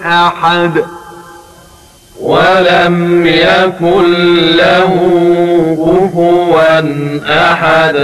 أحد ولم يكن له كفوا أحد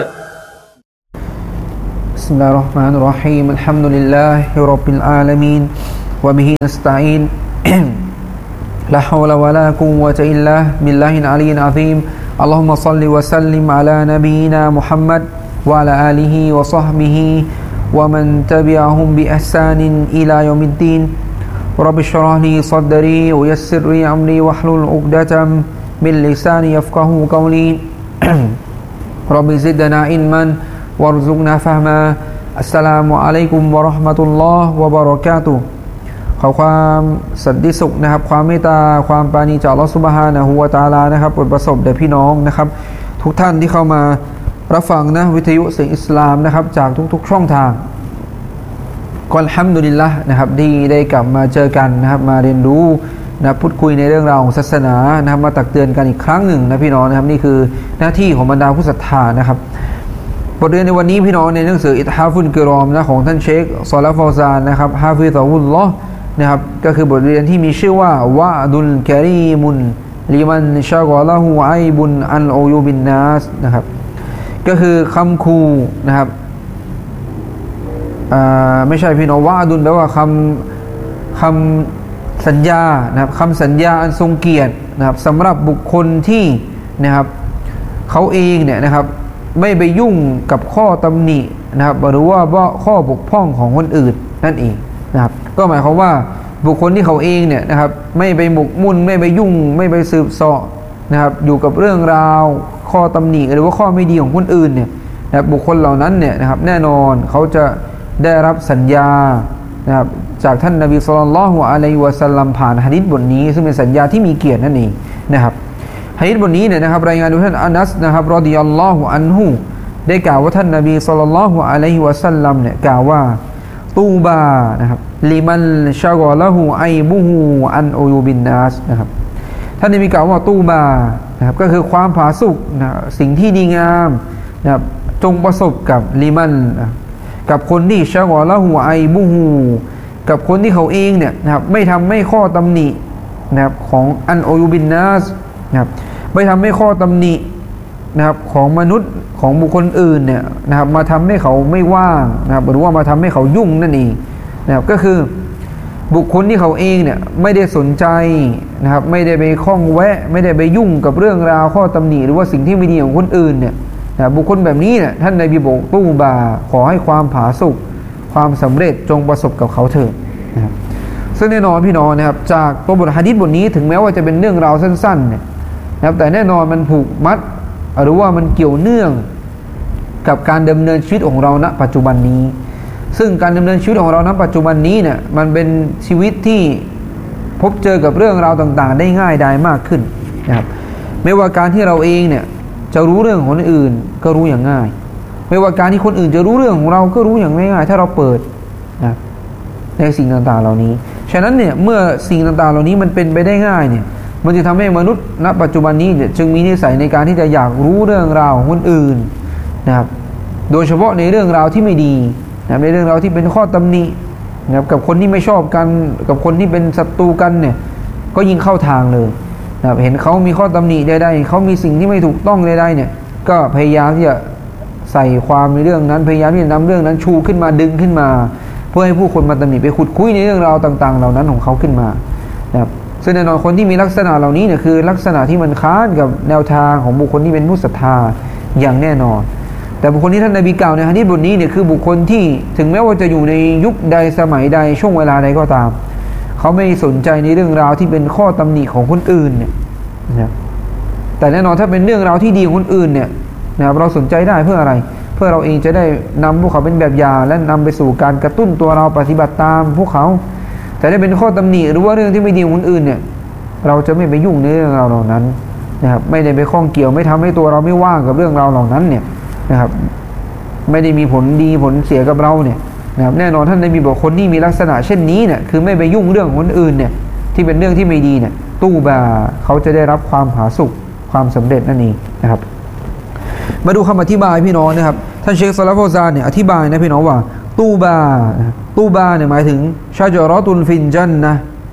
بسم الله الرحمن الرحيم الحمد لله رب العالمين وبه نستعين لا حول ولا قوة إلا بالله العلي العظيم اللهم صل وسلم على نبينا محمد وعلى آله وصحبه ومن تبعهم بإحسان إلى يوم الدين رب اشرح لي صدري ويسر لي أمري واحلل عقدة من لساني يفقهوا قولي رب زدنا علما وارزقنا فهماอัสสลามุอะลัยกุมวะเราะห์มะตุลลอฮ์วะบะเราะกาตุฮ์ขอความสันติสุขนะครับความเมตตาความปราณีจากอัลเลาะห์ซุบฮานะฮูวะตะอาลานะครับโปรดประสบแด่พี่น้องนะครับทุกท่านที่เข้ามารับฟังนะวิทยุเสียงอิสลามนะครับจากทุกๆช่องทางก็อัลฮัมดุลิลละห์นะครับที่ได้กลับมาเจอกันนะครับมาเรียนรู้นะพูดคุยในเรื่องราวของศาสนานะครับมาตักเตือนกันอีกครั้งหนึ่งนะพี่น้องนะครับนี่คือหน้าที่ของบรรดาผู้ศรัทธานะครับบทเรียนในวันนี้พี่น้องในหนังสืออิตฮาฟุลกิรอมนะของท่านเชคซอลาฟอซานนะครับฮาฟิซะฮุลลอฮ์นะครับก็คือบทเรียนที่มีชื่อว่าวะดุลกะรีมุนลิมันชะกอละฮูไอบุนอันอูยูบินนัสนะครับก็คือคำคูนะครับไม่ใช่พี่น้องวะดุลแปลว่าคำสัญญานะครับคำสัญญาอันทรงเกียรตินะครับสำหรับบุคคลที่นะครับเขาเองเนี่ยนะครับไม่ไปยุ่งกับข้อตำหนินะครับหรือว่าข้อบกพร่องของคนอื่นนั่นเองนะครับก็หมายความว่าบุคคลที่เขาเองเนี่ยนะครับไม่ไปหมกมุ่นไม่ไปยุ่งไม่ไปสืบเสาะนะครับอยู่กับเรื่องราวข้อตำหนิหรือว่าข้อไม่ดีของคนอื่นเนี่ยนะครับบุคคลเหล่านั้นเนี่ยนะครับแน่นอนเขาจะได้รับสัญญานะครับจากท่านนบีศ็อลลัลลอฮุอะลัยฮิวะซัลลัมผ่านหะดีษบทนี้ซึ่งเป็นสัญญาที่มีเกียรตินั่นเองนะครับหะดีษบทนี้เนี่ยนะครับรายงานโดยท่านอานัสนะครับรอฎิยัลลอฮุอันฮุได้กล่าวว่าท่านนบีศ็อลลัลลอฮุอะลัยฮิวะซัลลัมเนี่ยกล่าวว่าตูบานะครับลิมันชะกอละฮูไอบุฮูอันอูยูบินนัสนะครับท่านนบีกล่าวว่าตูบานะครับก็คือความผาสุกนะสิ่งที่ดีงามนะครับจงประสบกับลิมันกับคนที่ชะกอละฮูไอบุฮูกับคนที่เขาเองเนี่ยนะครับไม่ทำให้ข้อตำหนินะครับของอันอูยูบินนัสนะครับไม่ทำให้ข้อตำหนินะครับของมนุษย์ของบุคคลอื่นเนี่ยนะครับมาทำให้เขาไม่ว่างนะครับหรือว่ามาทำให้เขายุ่งนั่นเองนะครับก็คือบุคคลที่เขาเองเนี่ยไม่ได้สนใจนะครับไม่ได้ไปข้องแวะไม่ได้ไปยุ่งกับเรื่องราวข้อตำหนิหรือว่าสิ่งที่ไม่ดีของคนอื่นเนี่ยนะบุคคลแบบนี้เนี่ยท่านนบีบอกตู้บาขอให้ความผาสุกความสำเร็จจงประสบกับเขาเถิดนะครับซึ่งแน่นอนพี่น้องนะครับจากตัวบทหะดีษบทนี้ถึงแม้ว่าจะเป็นเรื่องราวสั้นๆเนี่ยนะครับแต่แน่นอนมันผูกมัดหรือว่ามันเกี่ยวเนื่องกับการดำเนินชีวิตของเราณปัจจุบันนี้ซึ่งการดำเนินชีวิตของเราณปัจจุบันนี้เนี่ยมันเป็นชีวิตที่พบเจอกับเรื่องราวต่างๆได้ง่ายดายมากขึ้นนะครับไม่ว่าการที่เราเองเนี่ยจะรู้เรื่องของคนอื่นก็รู้อย่างง่ายไม่ว่าการที่คนอื่นจะรู้เรื่องของเราก็รู้อย่างง่ายๆถ้าเราเปิดนะในสิ่งต่างๆเหล่านี้ฉะนั้นเนี่ยเมื่อสิ่งต่างๆเหล่านี้มันเป็นไปได้ง่ายเนี่ยมันจะทำให้มนุษย์ณปัจจุบันนี้จึงมีนิสัยในการที่จะอยากรู้เรื่องราวของคนอื่นนะครับโดยเฉพาะในเรื่องราวที่ไม่ดีนะครับในเรื่องราวที่เป็นข้อตำหนินะครับกับคนที่ไม่ชอบกันกับคนที่เป็นศัตรูกันเนี่ยก็ยิ่งเข้าทางเลยนะครับเห็นเขามีข้อตำหนิใดๆเขามีสิ่งที่ไม่ถูกต้องใดๆเนี่ยก็พยายามที่จะใส่ความในเรื่องนั้นพยายามที่จะนำเรื่องนั้นชูขึ้นมาดึงขึ้นมาเพื่อให้ผู้คนมาตำหนิไปขุดคุยในเรื่องราวต่างๆเหล่านั้นของเขาขึ้นมานะครับซึ่งแน่นอนคนที่มีลักษณะเหล่านี้เนี่ยคือลักษณะที่มันค้านกับแนวทางของบุคคลที่เป็นผู้ศรัทธาอย่างแน่นอนแต่บุคคลที่ท่านนบีกล่าวในหะดีษบทนี้เนี่ยคือบุคคลที่ถึงแม้ว่าจะอยู่ในยุคใดสมัยใดช่วงเวลาใดก็ตามเขาไม่สนใจในเรื่องราวที่เป็นข้อตำหนิของคนอื่นเนี่ยนะแต่แน่นอนถ้าเป็นเรื่องราวที่ดีของคนอื่นเนี่ยนะครับเราสนใจได้เพื่ออะไรเพื่อเราเองจะได้นำพวกเขาเป็นแบบอย่างและนำไปสู่การกระตุ้นตัวเราปฏิบัติตามพวกเขาแต่ถ้าเป็นข้อตำหนิหรือว่าเรื่องที่ไม่ดีของคนอื่นเนี่ยเราจะไม่ไปยุ่งในเรื่องราวเหล่านั้นนะครับไม่ได้ไปข้องเกี่ยวไม่ทำให้ตัวเราไม่ว่างกับเรื่องราวเหล่านั้นเนี่ยนะครับไม่ได้มีผลดีผลเสียกับเราเนี่ยนะครับแน่นอนท่านนบีบอกคนที่มีลักษณะเช่นนี้เนี่ยคือไม่ไปยุ่งเรื่องของคนอื่นเนี่ยที่เป็นเรื่องที่ไม่ดีเนี่ยตู้บาเขาจะได้รับความผาสุกความสำเร็จนั่นเองนะครับมาดูคำอธิบายพี่น้องนะครับท่านเชคซอลาฟอซานเนี่ยอธิบายนะพี่น้องว่าตูบาเนี่ยหมายถึงชาจารอตุลฟินจันนะ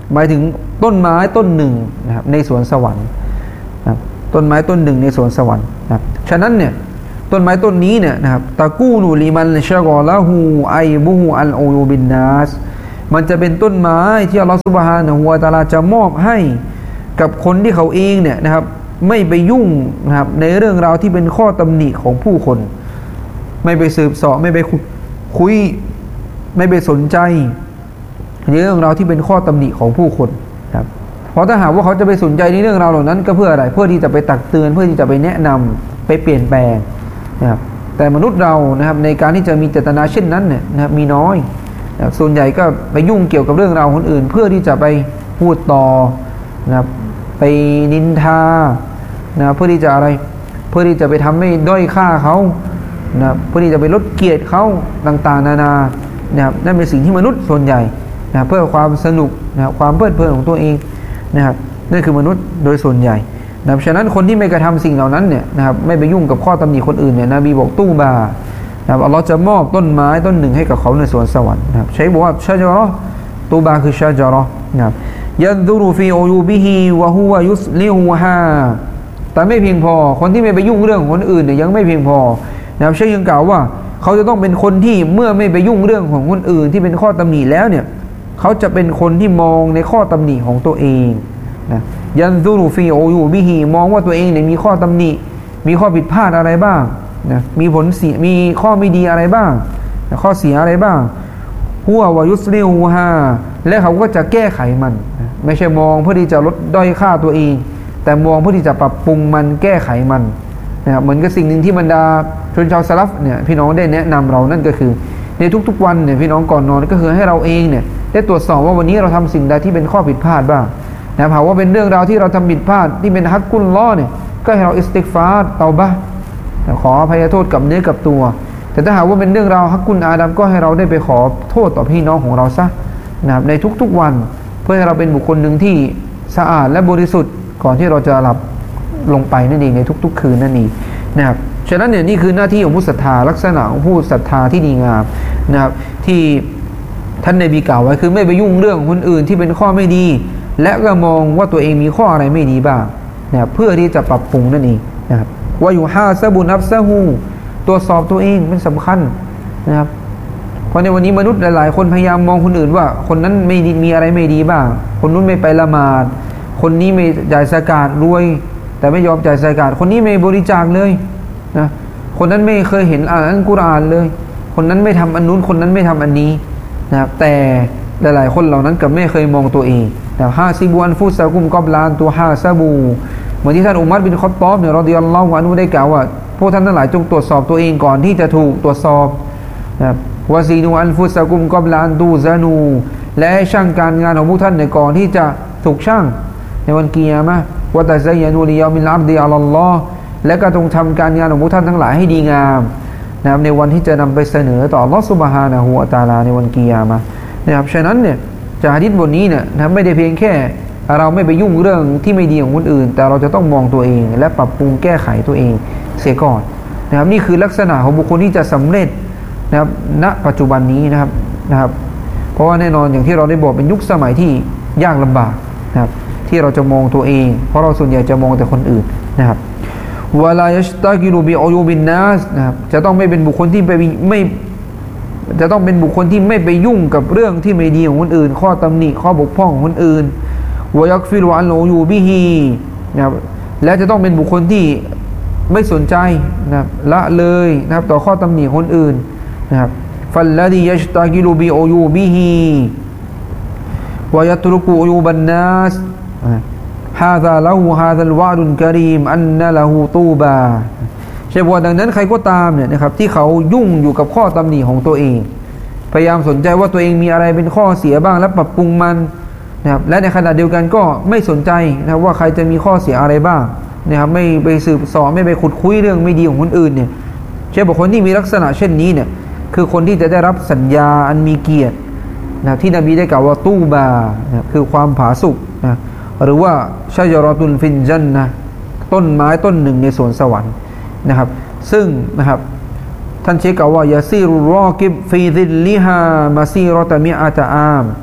หมายถึงต้นไม้ต้นหนึ่งนะครับในสวนสวรรค์นะครับต้นไม้ต้นหนึ่งในสวนสวรรค์นะครับฉะนั้นเนี่ยต้นไม้ต้นนี้เนี่ยนะครับตะกูนูลิมันชะกอละฮูไอบูฮูอัลอูยูบินนัสมันจะเป็นต้นไม้ที่อัลลอฮฺซุบฮานะฮูวะตะอาลาจะมอบให้กับคนที่เขาเองเนี่ยนะครับไม่ไปยุ่งนะครับในเรื่องราวที่เป็นข้อตำหนิของผู้คนไม่ไปสืบเสาะไม่ไปคุยไม่ไปสนใจในเรื่องราวที่เป็นข้อตำหนิของผู้คนครับเพราะถ้าหากว่าเขาจะไปสนใจในเรื่องราวเหล่านั้นก็เพื่ออะไรเพื่อที่จะไปตักเตือนเพื่อที่จะไปแนะนำไปเปลี่ยนแปลงนะครับแต่มนุษย์เรานะครับในการที่จะมีเจตนาเช่นนั้นเนี่ยนะครับมีน้อยส่วนใหญ่ก็ไปยุ่งเกี่ยวกับเรื่องราวคนอื่นเพื่อที่จะไปพูดต่อนะครับไปนินทานะเพื่อที่จะอะไรเพื่อที่จะไปทำให้ด้อยค่าเขานะเพื่อที่จะไปลดเกียรติเขาต่างๆนานานะครับนั่นเป็นสิ่งที่มนุษย์ส่วนใหญ่นะเพื่อความสนุกนะความเพลิดเพลินของตัวเองนะครับนั่นคือมนุษย์โดยส่วนใหญ่นะฉะนั้นคนที่ไม่กระทำสิ่งเหล่านั้นเนี่ยนะครับไม่ไปยุ่งกับข้อตำหนิคนอื่นเนี่ยนบีบอกตู้บานะครับอัลลอฮ์จะมอบต้นไม้ต้นหนึ่งให้กับเขาในสวนสวรรค์นะครับใช้บอกว่าชาจาระตู้บาคือชาจาระนะครับยันดูรูฟีอูยูบิฮีวะฮุวะยุสลิฮูฮาแต่ไม่เพียงพอคนที่ไม่ไปยุ่งเรื่องของคนอื่นเนี่ยยังไม่เพียงพอนะครับเชคยังกล่าวว่าเขาจะต้องเป็นคนที่เมื่อไม่ไปยุ่งเรื่องของคนอื่นที่เป็นข้อตำหนิแล้วเนี่ยเขาจะเป็นคนที่มองในข้อตำหนิของตัวเองนะยันซูรูฟีโอยูบิฮีมองว่าตัวเองเนี่ยมีข้อตำหนิมีข้อผิดพลาดอะไรบ้างนะมีผลเสียมีข้อไม่ดีอะไรบ้างนะข้อเสียอะไรบ้างหัววายุสลิฮูฮาและเขาก็จะแก้ไขมันนะไม่ใช่มองเพื่อที่จะลดด้อยค่าตัวเองแต่มองเพื่อที่จะปรับปรุงมันแก้ไขมันนะครับเหมือนกับสิ่งหนึ่งที่บรรดาชนชาวสลัฟเนี่ยพี่น้องได้แนะนำเรานั่นก็คือในทุกๆวันเนี่ยพี่น้องก่อนนอนก็คือให้เราเองเนี่ยได้ตรวจสอบว่าวันนี้เราทำสิ่งใดที่เป็นข้อผิดพลาดบ้างนะหากว่าเป็นเรื่องราวที่เราทำผิดพลาดที่เป็นฮักกุลลอฮ์เนี่ยก็ให้เราอิสติฆฟาร์เตาบะห์ขออภัยโทษกับเนื้อกับตัวแต่ถ้าหากว่าเป็นเรื่องราวฮักกุลอาดัมก็ให้เราได้ไปขอโทษต่อพี่น้องของเราซะนะครับในทุกๆวันเพื่อให้เราเป็นบุคคลหนึ่งที่สะอาดและบริสุทธิ์ก่อนที่เราจะหลับลงไปนั่นเองในทุกๆคืนนั่นเองนะครับฉะนั้นเนี่ยนี่คือหน้าที่ของผู้ศรัทธาลักษณะของผู้ศรัทธาที่ดีงามนะครับที่ท่านนบีกล่าวไว้คือไม่ไปยุ่งเรื่องคนอื่นที่เป็นข้อไม่ดีและก็มองว่าตัวเองมีข้ออะไรไม่ดีบ้างนะครับเพื่อที่จะปรับปรุงนั่นเองนะครับว่าอยู่ฮาซะบุนัฟซะฮูตรวจสอบตัวเองเป็นสำคัญนะครับเพราะในวันนี้มนุษย์หลายๆคนพยายามมองคนอื่นว่าคนนั้นไม่ดีมีอะไรไม่ดีบ้างคนนู้นไม่ไปละหมาดคนนี้ไม่จ่ายซะกาตรวยแต่ไม่ยอมจ่ายซะกาตคนนี้ไม่บริจาคเลยนะคนนั้นไม่เคยเห็นอ่านอัลกุรอานเลยคนนั้นไม่ทำอันนู้นคนนั้นไม่ทำอันนี้นะครับแต่หลายๆคนเหล่านั้นกับไม่เคยมองตัวเองแต่ฮาซิบูอันฟุซะกุมกอบลานตัวฮาซาบูเหมือนที่ท่านอุมัรบินค็อฏฏอบเนี่ยรอฎิยัลลอฮุอันฮุได้กล่าวว่าพวกท่านทั้งหลายจงตรวจสอบตัวเองก่อนที่จะถูกตรวจสอบนะครับวะซีนูอันฟุซะกุมกอบลานตูซานูและให้ช่างการงานของพวกท่านในก่อนที่จะถูกช่างในวันกิยามะฮ์วะตะซัยยะนูลิยอมิลอับดิอัลลอฮ์และก็ต้องทำการงานของพวกท่านทั้งหลายให้ดีงามนะครับในวันที่จะนำไปเสนอต่ออัลเลาะห์ซุบฮานะฮูวะตะอาลาในวันกิยามะฮ์นะครับฉะนั้นเนี่ยจากหะดีษบทนี้เนี่ยนะไม่ได้เพียงแค่เราไม่ไปยุ่งเรื่องที่ไม่ดีของคนอื่นแต่เราจะต้องมองตัวเองและปรับปรุงแก้ไขตัวเองเสียก่อนนะครับนี่คือลักษณะของบุคคลที่จะสำเร็จนะครับณปัจจุบันนี้นะครับเพราะว่าแน่นอนอย่างที่เราได้บอกเป็นยุคสมัยที่ยากลำบากนะครับที่เราจะมองตัวเองเพราะเราส่วนใหญ่จะมองแต่คนอื่นนะครับวะลายัชตะกิลุบิอูยูบินนัสนะครับจะต้องไม่เป็นบุคคลที่ไม่จะต้องเป็นบุคคลที่ไม่ไปยุ่งกับเรื่องที่ไม่ดีของคนอื่นข้อตำหนิข้อบกพร่องของคนอื่นวะยักฟิรุอันอูยูบิฮีนะครับและจะต้องเป็นบุคคลที่ไม่สนใจนะครับละเลยนะครับต่อข้อตำหนิคนอื่นนะครับฟัลลดียัชตะกิลุบิอูยูบิฮีวะยัตรุกุอูยูบันนัสฮาซาละฮูฮาซัลวะดุลกะรีมอันนะละฮูตูบาใช่ว่าดังนั้นใครก็ตามเนี่ยนะครับที่เขายุ่งอยู่กับข้อตำหนิของตัวเองพยายามสนใจว่าตัวเองมีอะไรเป็นข้อเสียบ้างและปรับปรุงมันนะครับและในขณะเดียวกันก็ไม่สนใจนะครับว่าใครจะมีข้อเสียอะไรบ้างนะครับไม่ไปสืบสอบไม่ไปขุดคุยเรื่องไม่ดีของคนอื่นเนี่ยใช่บุคคลที่มีลักษณะเช่นนี้เนี่ยคือคนที่จะได้รับสัญญาอันมีเกียรตินะที่นบีได้กล่าวว่าตู้บานะคือความผาสุกนะหรือว่าชะญะเราะตุลฟินญันนะต้นไม้ต้นหนึ่งในสวนสวรรค์นะครับซึ่งนะครับท่านเชคกล่าวว่ายาซีรุรอกิบฟีซิลลิฮามาซีรอตะมิอะตะอาม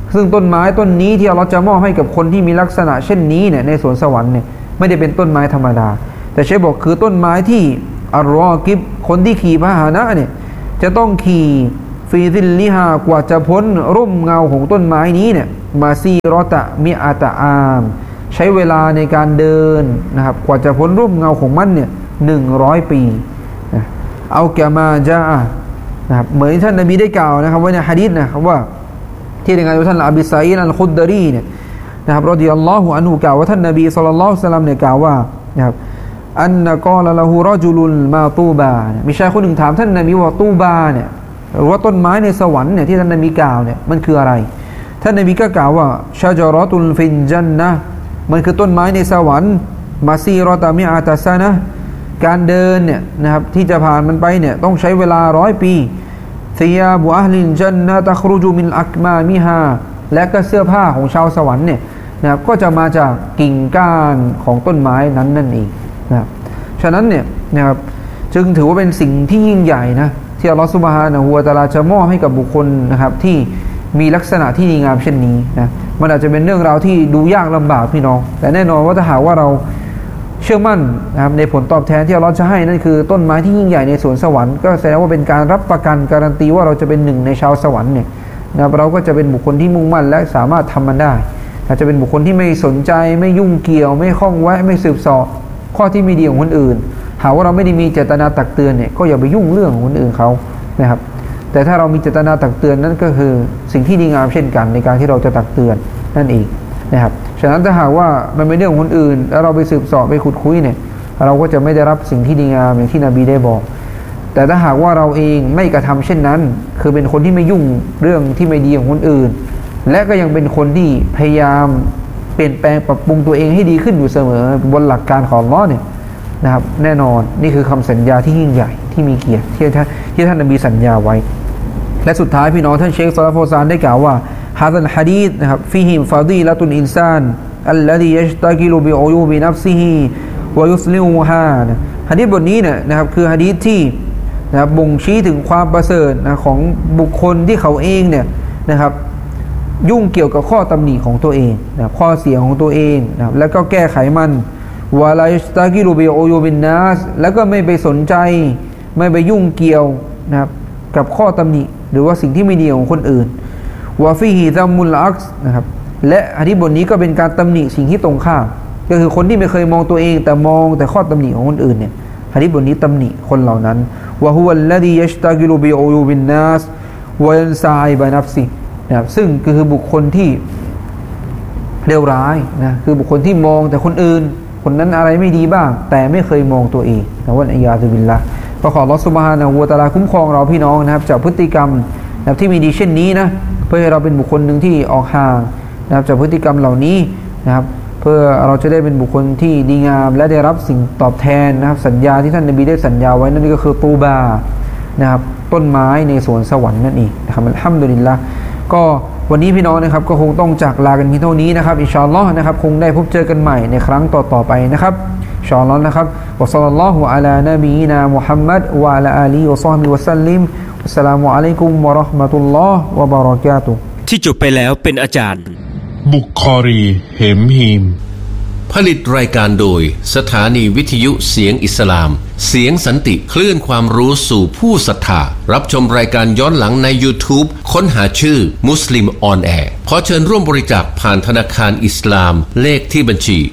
ซึ่งต้นไม้ต้นนี้ที่อัลเลาะห์จะมอบให้กับคนที่มีลักษณะเช่นนี้เนี่ยในสวนสวรรค์เนี่ยไม่ได้เป็นต้นไม้ธรรมดาแต่เชฟบอกคือต้นไม้ที่อัลรอกิบคนที่ขี่พาหนะเนี่ยจะต้องขี่ฟีซิลลิฮากว่าจะพ้นร่มเงาของต้นไม้นี้เนี่ยมาซีรอตะมิอาตะอามใช้เวลาในการเดินนะครับกว่าจะพ้นร่มเงาของมันเนี่ย100 ปีนะเอาแกมาจะนะครับเหมือนท่านนบีได้กล่าวนะครับไว้ในหะดีษนะครับว่าที่ในงานท่านอบีซาอิดอัลคุดดารีเนี่ยนะครับรอฎิยัลลอฮุอันฮุกล่าวว่าท่านนบีศ็อลลัลลอฮุอะลัยฮิวะซัลลัมเนี่ยกล่าวว่านะครับอันนะกอลละฮูรอจุลุลมาตูบามีชายคนหนึ่งถามท่านนบีว่าตูบาเนี่ยหรือว่าต้นไม้ในสวรรค์เนี่ยที่ท่านนบีกล่าวเนี่ยมันคืออะไรท่านนบีก็กล่าวว่าชะจารอตุลฟินจันนะมันคือต้นไม้ในสวรรค์มาซีรอตามิอาตาซานะการเดินเนี่ยนะครับที่จะผ่านมันไปเนี่ยต้องใช้เวลา100 ปีซิยาบุอัลลินจันนะตัครุจุมินอักมามิฮาและก็เสื้อผ้าของชาวสวรรค์เนี่ยนะครับก็จะมาจากกิ่งก้านของต้นไม้นั้นนั่นเองนะครับฉะนั้นเนี่ยนะครับจึงถือว่าเป็นสิ่งที่ยิ่งใหญ่นะที่อัลลอฮฺซุบฮานะฮูวะตะอาลาจะมอบให้กับบุคคลนะครับที่มีลักษณะที่ดีงามเช่นนี้นะมันอาจจะเป็นเรื่องราวที่ดูยากลำบากพี่น้องแต่แน่นอนว่าถ้าหากว่าเราเชื่อมั่นนะครับในผลตอบแทนที่อัลลอฮฺจะให้นั่นคือต้นไม้ที่ยิ่งใหญ่ในสวนสวรรค์ก็แสดงว่าเป็นการรับประกันการันตีว่าเราจะเป็นหนึ่งในชาวสวรรค์เนี่ยนะเราก็จะเป็นบุคคลที่มุ่งมั่นและสามารถทำมันได้อาจจะเป็นบุคคลที่ไม่สนใจไม่ยุ่งเกี่ยวไม่ข้องแวะไม่สืบเสาะข้อที่ไม่ดีของคนอื่นหากว่าเราไม่ได้มีเจตนาตักเตือนเนี่ยก็อย่าไปยุ่งเรื่องของคนอื่นเขานะครับแต่ถ้าเรามีเจตนาตักเตือนนั่นก็คือสิ่งที่ดีงามเช่นกันในการที่เราจะตักเตือนนั่นเองนะครับฉะนั้นถ้าหากว่ามันเป็นเรื่องของคนอื่นแล้วเราไปสืบเสาะไปขุดคุยเนี่ยเราก็จะไม่ได้รับสิ่งที่ดีงามอย่างที่นบีได้บอกแต่ถ้าหากว่าเราเองไม่กระทำเช่นนั้นคือเป็นคนที่ไม่ยุ่งเรื่องที่ไม่ดีของคนอื่นและก็ยังเป็นคนที่พยายามเปลี่ยนแปลงปรับปรุงตัวเองให้ดีขึ้นอยู่เสมอบนหลักการของอัลเลาะห์เนี่ยนะครับแน่นอนนี่คือคำสัญญาที่ยิ่งใหญ่ที่มีเกียรติที่ท่านนบีสัญญาไว้และสุดท้ายพี่น้องท่านเชคซอลาฟอซานได้กล่าวว่าฮาซัลฮะดีษนะครับฟีฮิมฟาดีละตุลอินซานอัลลซียัชตะกิลุบิอุยูบินัฟซิฮิวะยุสลิฮูฮาหะดีษบทนี้เนี่ยนะครับคือหะดีษที่นะครับบ่งชี้ถึงความประเสริฐนะของบุคคลที่เขาเองเนี่ยนะครับยุ่งเกี่ยวกับข้อตำหนิของตัวเองนะครับข้อเสียของตัวเองนะครับแล้วก็แก้ไขมันวะลายัชตะกิลุบิอุยูบินนัสแล้วก็ไม่ไปสนใจไม่ไปยุ่งเกี่ยวนะครับกับข้อตำหนิหรือว่าสิ่งที่ไม่ดีของคนอื่นวะฟีฮิซัมมุลอักซ์นะครับและหะดีษบทนี้ก็เป็นการตำหนิสิ่งที่ตรงข้ามก็คือคนที่ไม่เคยมองตัวเองแต่มองแต่ข้อตำหนิของคนอื่นเนี่ยหะดีษบทนี้ตำหนิคนเหล่านั้นวะฮุวัลลซียัชตะกิลุบิอุยูบินนัสวะยันซาอิบะนัฟซินะครับซึ่งคือบุคคลที่เลวร้ายนะคือบุคคลที่มองแต่คนอื่นคนนั้นอะไรไม่ดีบ้างแต่ไม่เคยมองตัวเองนะวัลอียาซุบิลลาห์ก็ขออัลเลาะห์ซุบฮานะฮูวะตะอาลาคุ้มครองเราพี่น้องนะครับจากพฤติกรรมนะครับที่ไม่ดีเช่นนี้นะเพื่อให้เราเป็นบุคคลหนึ่งที่ออกห่างนะครับจากพฤติกรรมเหล่านี้นะครับเพื่อเราจะได้เป็นบุคคลที่ดีงามและได้รับสิ่งตอบแทนนะครับสัญญาที่ท่านนบีได้สัญญาไว้นั่นก็คือตูบานะครับต้นไม้ในสวนสวรรค์นั่นเองนะครับอัลฮัมดุลิลละห์ก็วันนี้พี่น้องนะครับก็คงต้องจากลากันเพียงเท่านี้นะครับอินชาอัลลอฮ์นะครับคงได้พบเจอกันใหม่ในครั้งต่อไปนะครับอินชาอัลลอฮ์นะครับวะศ็อลลัลลอฮุอะลานบีนามุฮัมมัดวะอะลาอาลีวะศอฮบิวะซัลลิมอัสสลามุอะลัยกุมวะเราะห์มะตุลลอฮ์วะบะเราะกาตุฮ์ที่จบไปแล้วเป็นอาจารย์บุคอรีเหมฮีมผลิตรายการโดยสถานีวิทยุเสียงอิสลามเสียงสันติคลื่นความรู้สู่ผู้ศรัทธารับชมรายการย้อนหลังใน YouTube ค้นหาชื่อมุสลิมออนแอร์ขอเชิญร่วมบริจาคผ่านธนาคารอิสลามเลขที่บัญชี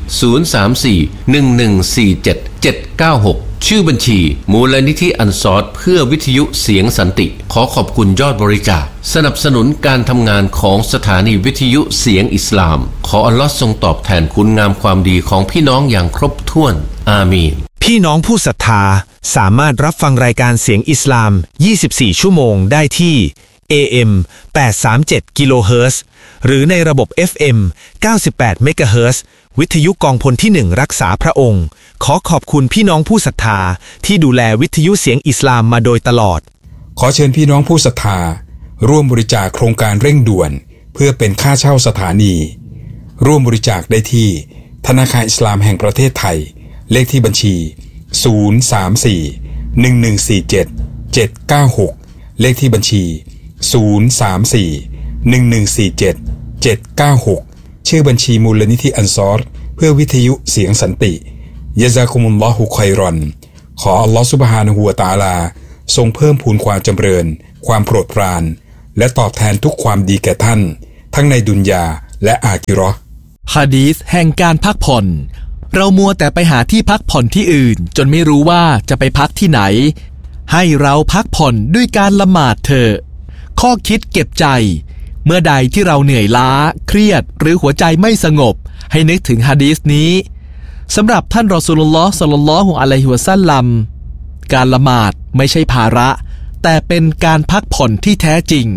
034-1147-796ชื่อบัญชีมูลนิธิอันซอรเพื่อวิทยุเสียงสันติขอขอบคุณยอดบริจาคสนับสนุนการทำงานของสถานีวิทยุเสียงอิสลามขออัลลอฮ์ทรงตอบแทนคุณงามความดีของพี่น้องอย่างครบถ้วนอามีนพี่น้องผู้ศรัทธาสามารถรับฟังรายการเสียงอิสลาม24ชั่วโมงได้ที่ AM 837 กิโลเฮิรตซ์หรือในระบบ FM 98 เมกะเฮิรตซ์วิทยุกองพลที่1รักษาพระองค์ขอขอบคุณพี่น้องผู้ศรัทธาที่ดูแลวิทยุเสียงอิสลามมาโดยตลอดขอเชิญพี่น้องผู้ศรัทธาร่วมบริจาคโครงการเร่งด่วนเพื่อเป็นค่าเช่าสถานีร่วมบริจาคได้ที่ธนาคารอิสลามแห่งประเทศไทยเลขที่บัญชี034-1147-796เลขที่บัญชี034-1147-796 796ชื่อบัญชีมูลนิธิอันซอรเพื่อวิทยุเสียงสันติยะซากุมุลลอฮุค็อยรอนขออัลลอฮฺซุบฮานะฮูวะตะอาลาทรงเพิ่มพูนความจำเริญความโปรดปรานและตอบแทนทุกความดีแก่ท่านทั้งในดุนยาและอาคิเราะห์หะดีษแห่งการพักผ่อนเรามัวแต่ไปหาที่พักผ่อนที่อื่นจนไม่รู้ว่าจะไปพักที่ไหนให้เราพักผ่อนด้วยการละหมาดเถอะข้อคิดเก็บใจเมื่อใดที่เราเหนื่อยล้าเครียดหรือหัวใจไม่สงบให้นึกถึงหะดีษนี้สำหรับท่านรอซูลุลลอฮ์ ศ็อลลัลลอฮุอะลัยฮิวะซัลลัมการละหมาดไม่ใช่ภาระแต่เป็นการพักผ่อนที่แท้จริง